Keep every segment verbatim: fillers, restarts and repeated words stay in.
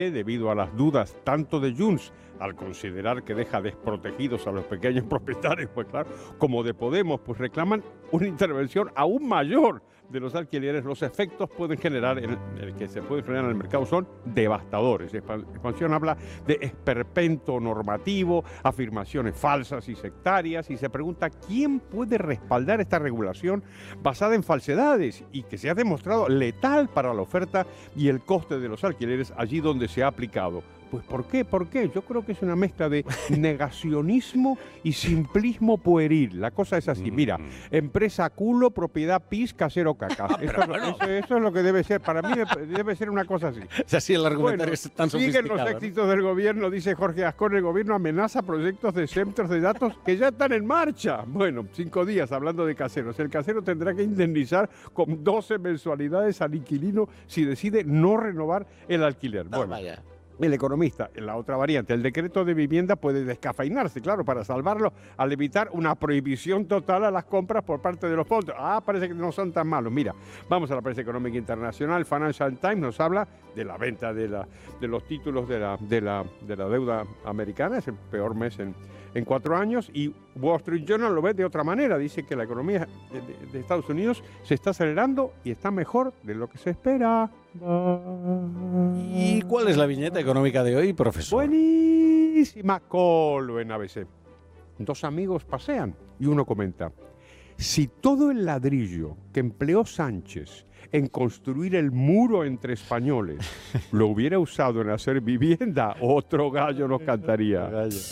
debido a las dudas tanto de Junts al considerar que deja desprotegidos a los pequeños propietarios, pues claro, como de Podemos, pues reclaman una intervención aún mayor de los alquileres. Los efectos pueden generar, el, el que se puede generar en el mercado son devastadores. Expansión habla de esperpento normativo, afirmaciones falsas y sectarias, y se pregunta quién puede respaldar esta regulación basada en falsedades y que se ha demostrado letal para la oferta y el coste de los alquileres allí donde se ha aplicado. Pues ¿por qué? ¿Por qué? Yo creo que es una mezcla de negacionismo y simplismo pueril. La cosa es así, mira, empresa culo, propiedad pis, casero caca. Ah, eso, es lo, eso, eso es lo que debe ser. Para mí debe ser una cosa así. O sea, sí, el argumentario bueno, es tan siguen sofisticado. los éxitos, ¿no?, del gobierno, dice Jorge Ascón. El gobierno amenaza proyectos de centros de datos que ya están en marcha. Bueno, cinco días hablando de caseros. El casero tendrá que indemnizar con doce mensualidades al inquilino si decide no renovar el alquiler. No, bueno, vaya. El economista, en la otra variante, el decreto de vivienda puede descafeinarse, claro, para salvarlo, al evitar una prohibición total a las compras por parte de los fondos. Ah, parece que no son tan malos. Mira, vamos a la prensa económica internacional. Financial Times nos habla de la venta de, la, de los títulos de la, de, la, de la deuda americana. Es el peor mes en, en cuatro años. Y Wall Street Journal lo ve de otra manera. Dice que la economía de, de, de Estados Unidos se está acelerando y está mejor de lo que se espera. ¿Y cuál es la viñeta económica de hoy, profesor? Buenísima. Colo en A B C. Dos amigos pasean y uno comenta: si todo el ladrillo que empleó Sánchez en construir el muro entre españoles lo hubiera usado en hacer vivienda, otro gallo nos cantaría.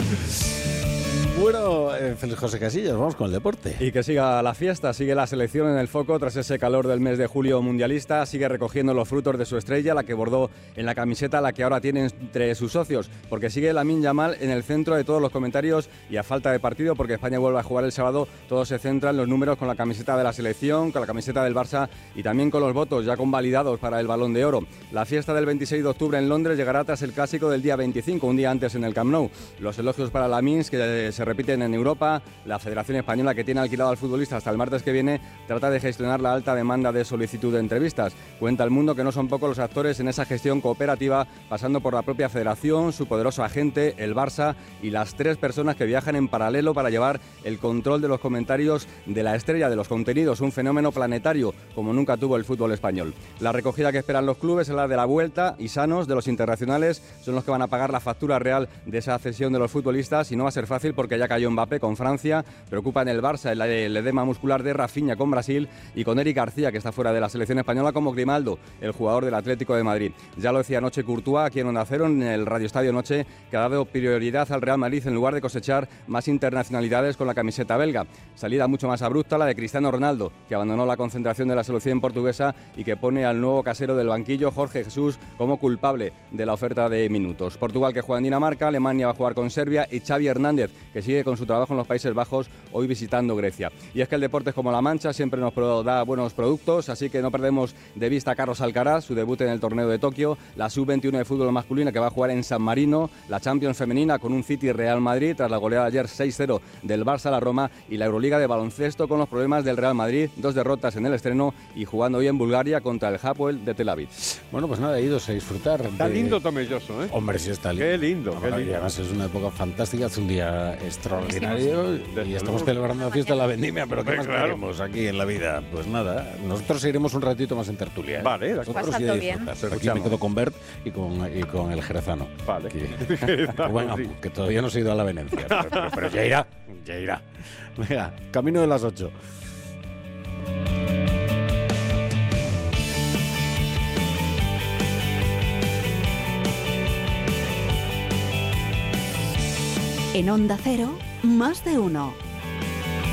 Bueno, eh, Félix José Casillas, vamos con el deporte. Y que siga la fiesta, sigue la selección en el foco tras ese calor del mes de julio mundialista, sigue recogiendo los frutos de su estrella, la que bordó en la camiseta, la que ahora tiene entre sus socios, porque sigue Lamine Yamal en el centro de todos los comentarios y a falta de partido, porque España vuelve a jugar el sábado, todo se centra en los números con la camiseta de la selección, con la camiseta del Barça y también con los votos ya convalidados para el Balón de Oro. La fiesta del veintiséis de octubre en Londres llegará tras el clásico del día veinticinco, un día antes en el Camp Nou. Los elogios para Lamine, que se repiten en Europa. La Federación Española, que tiene alquilado al futbolista hasta el martes que viene, trata de gestionar la alta demanda de solicitud de entrevistas. Cuenta El Mundo que no son pocos los actores en esa gestión cooperativa, pasando por la propia Federación, su poderoso agente, el Barça, y las tres personas que viajan en paralelo para llevar el control de los comentarios de la estrella, de los contenidos, un fenómeno planetario como nunca tuvo el fútbol español. La recogida que esperan los clubes es la de la vuelta, y sanos de los internacionales son los que van a pagar la factura real de esa cesión de los futbolistas, y no va a ser fácil porque ya cayó Mbappé con Francia, preocupa en el Barça el, el edema muscular de Rafinha con Brasil y con Eric García, que está fuera de la selección española, como Grimaldo, el jugador del Atlético de Madrid. Ya lo decía anoche Courtois aquí en Onda Cero, en el Radio Estadio Noche, que ha dado prioridad al Real Madrid en lugar de cosechar más internacionalidades con la camiseta belga. Salida mucho más abrupta la de Cristiano Ronaldo, que abandonó la concentración de la selección portuguesa y que pone al nuevo casero del banquillo, Jorge Jesús, como culpable de la oferta de minutos. Portugal, que juega en Dinamarca, Alemania va a jugar con Serbia, y Xavi Hernández, que sigue con su trabajo en los Países Bajos, hoy visitando Grecia. Y es que el deporte es como la Mancha, siempre nos da buenos productos, así que no perdemos de vista a Carlos Alcaraz, su debut en el torneo de Tokio, la sub veintiuno de fútbol masculino que va a jugar en San Marino, la Champions femenina con un City Real Madrid tras la goleada ayer seis cero del Barça a la Roma, y la Euroliga de baloncesto con los problemas del Real Madrid, dos derrotas en el estreno y jugando hoy en Bulgaria contra el Hapoel de Tel Aviv. Bueno, pues nada, idos a disfrutar. Está de... lindo Tomelloso, ¿eh? Hombre, sí está lindo. Qué lindo, no, qué lindo. Y además es una época fantástica, es un día extraordinario y estamos celebrando la fiesta de la vendimia, pero ¿qué más claro. queremos aquí en la vida? Pues nada, nosotros iremos un ratito más en tertulia. ¿eh? Vale, nosotros Pasando sí bien. disfrutar. Aquí me quedo con Bert y con, y con el jerezano. Vale. Bueno, sí. que todavía no se ha ido a la Venecia, pero, pero, pero ya irá, ya irá. Venga, camino de las ocho. En Onda Cero, más de uno.